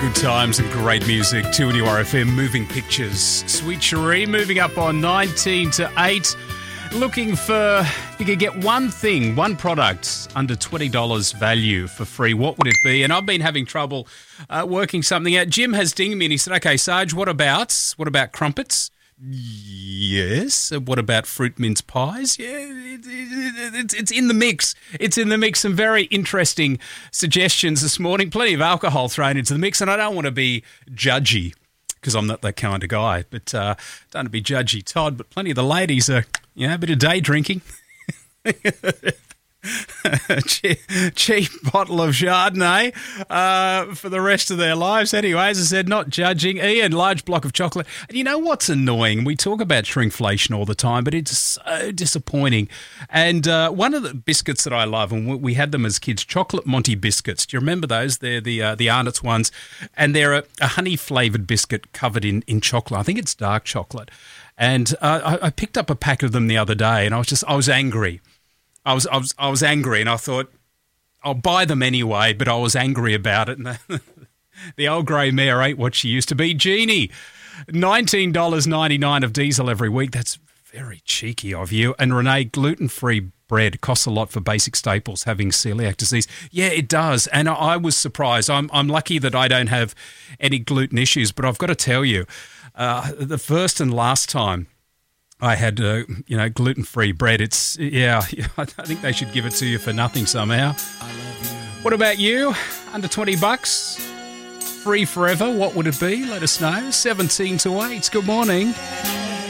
Good times and great music. 2NURFM, Moving Pictures. Sweet Cherie moving up on 19 to 8. Looking for, if you could get one thing, one product under $20 value for free, what would it be? And I've been having trouble working something out. Jim has dinged me and he said, okay, Sarge, what about crumpets? Yes. What about fruit mince pies? Yeah, it's in the mix. It's in the mix. Some very interesting suggestions this morning. Plenty of alcohol thrown into the mix, and I don't want to be judgy because I'm not that kind of guy. But don't want to be judgy, Todd. But plenty of the ladies are, a bit of day drinking. cheap bottle of Chardonnay for the rest of their lives. Anyway, as I said, not judging. Ian, large block of chocolate. And you know what's annoying? We talk about shrinkflation all the time, but it's so disappointing. And one of the biscuits that I love, and we had them as kids, chocolate Monty biscuits. Do you remember those? They're the Arnott's ones. And they're a honey-flavoured biscuit covered in chocolate. I think it's dark chocolate. And I picked up a pack of them the other day, and I was angry. I was angry, and I thought, I'll buy them anyway, but I was angry about it. And the old grey mare ain't what she used to be. Jeannie, $19.99 of diesel every week. That's very cheeky of you. And Renee, gluten-free bread costs a lot for basic staples, having celiac disease. Yeah, it does. And I was surprised. I'm lucky that I don't have any gluten issues, but I've got to tell you, the first and last time I had, gluten-free bread. I think they should give it to you for nothing somehow. What about you? Under $20? Free forever? What would it be? Let us know. 17 to 8. Good morning.